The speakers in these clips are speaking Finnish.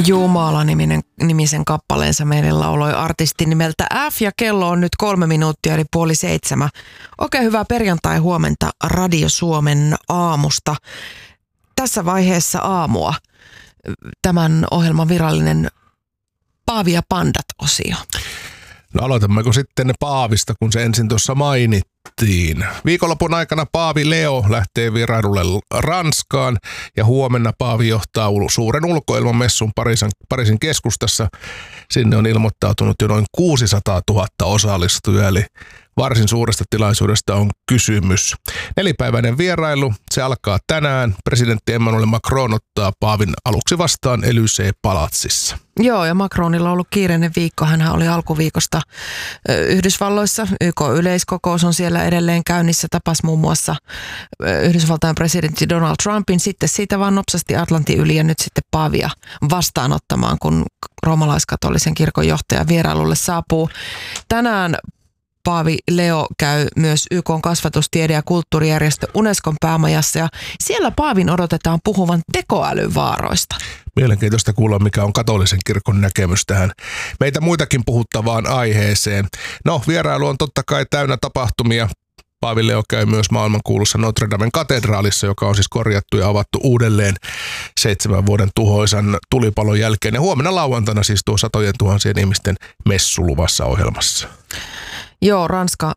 Jumala-nimisen kappaleensa meille lauloi artisti nimeltä F ja kello on nyt 3 minuuttia eli 6:30. Oikein hyvää perjantai-huomenta Radio Suomen aamusta. Tässä vaiheessa aamua tämän ohjelman virallinen Paavi ja pandat-osio. No aloitammeko sitten Paavista, kun se ensin tuossa mainittiin. Viikonlopun aikana Paavi Leo lähtee vierailulle Ranskaan ja huomenna Paavi johtaa suuren ulkoilmamessun Pariisin keskustassa. Sinne on ilmoittautunut jo noin 600 000 osallistujaa, eli varsin suuresta tilaisuudesta on kysymys. 4-päiväinen vierailu, se alkaa tänään. Presidentti Emmanuel Macron ottaa Paavin aluksi vastaan Élysée-palatsissa. Joo, ja Macronilla on ollut kiireinen viikko. Hänhän oli alkuviikosta Yhdysvalloissa. YK-yleiskokous on siellä edelleen käynnissä. Tapas muun muassa Yhdysvaltain presidentti Donald Trumpin. Sitten siitä vaan nopsasti Atlantin yli ja nyt sitten Paavia vastaanottamaan, kun roomalaiskatolisen kirkon johtaja vierailulle saapuu. Tänään Paavi Leo käy myös YK:n kasvatustiede- ja kulttuurijärjestö Unescon päämajassa ja siellä Paavin odotetaan puhuvan tekoälyn vaaroista. Mielenkiintoista kuulla, mikä on katolisen kirkon näkemys tähän meitä muitakin puhuttavaan aiheeseen. No, vierailu on totta kai täynnä tapahtumia. Paavi Leo käy myös maailmankuulussa Notre Damen katedraalissa, joka on siis korjattu ja avattu uudelleen 7 vuoden tuhoisan tulipalon jälkeen. Ja huomenna lauantaina siis tuo 100 000 ihmisten messu luvassa ohjelmassa. Joo, Ranska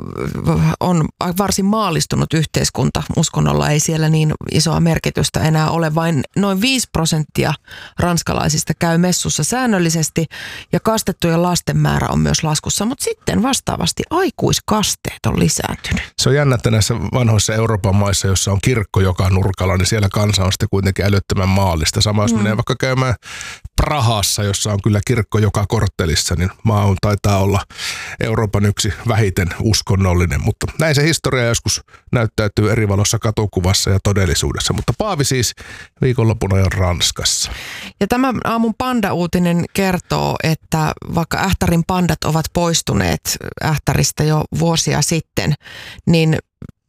on varsin maallistunut yhteiskunta. Uskonnolla ei siellä niin isoa merkitystä enää ole. Vain noin 5% ranskalaisista käy messussa säännöllisesti ja kastettujen lasten määrä on myös laskussa. Mutta sitten vastaavasti aikuiskasteet on lisääntynyt. Se on jännä, että näissä vanhoissa Euroopan maissa, jossa on kirkko joka nurkalla, niin siellä kansa on sitten kuitenkin älyttömän maallista. Sama jos menee vaikka käymään Prahassa, jossa on kyllä kirkko joka korttelissa, niin maa taitaa olla Euroopan yksi vähiten uskonnollinen, mutta näin se historia joskus näyttäytyy eri valossa katukuvassa ja todellisuudessa, mutta Paavi siis viikonloppuna on Ranskassa. Ja tämä aamun panda-uutinen kertoo, että vaikka Ähtärin pandat ovat poistuneet Ähtäristä jo vuosia sitten, niin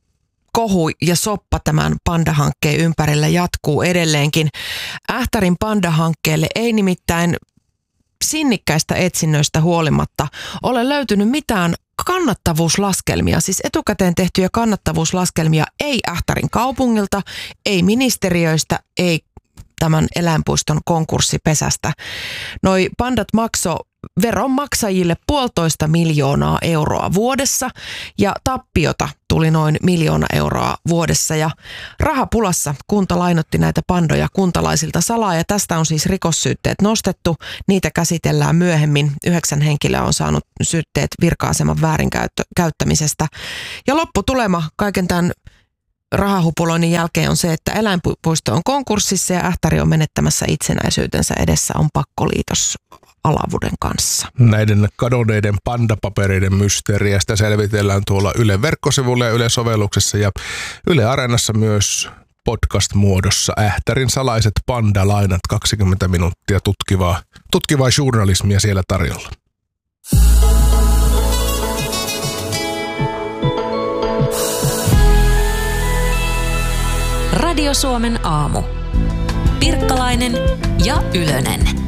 kohu ja soppa tämän panda-hankkeen ympärillä jatkuu edelleenkin. Ähtärin panda-hankkeelle ei nimittäin sinnikkäistä etsinnöistä huolimatta ole löytynyt mitään kannattavuuslaskelmia, siis etukäteen tehtyjä kannattavuuslaskelmia ei Ähtärin kaupungilta, ei ministeriöistä, ei tämän eläinpuiston konkurssipesästä. Noi pandat maksoi veronmaksajille 1,5 miljoonaa euroa vuodessa ja tappiota tuli noin 1 miljoona euroa vuodessa ja rahapulassa kunta lainotti näitä pandoja kuntalaisilta salaa ja tästä on siis rikossyytteet nostettu. Niitä käsitellään myöhemmin. 9 henkilöä on saanut syytteet virka-aseman väärinkäyttämisestä ja lopputulema kaiken tämän rahahupuloinnin jälkeen on se, että eläinpuisto on konkurssissa ja Ähtäri on menettämässä itsenäisyytensä. Edessä on pakkoliitos Alavuden kanssa. Näiden kadonneiden pandapapereiden mysteeriä sitä selvitellään tuolla Ylen verkkosivuilla ja Ylen sovelluksessa ja Yle Areenassa myös podcast-muodossa Ähtärin salaiset pandalainat 20 minuuttia tutkivaa journalismia siellä tarjolla. Radio Suomen aamu. Pirkkalainen ja Ylönen.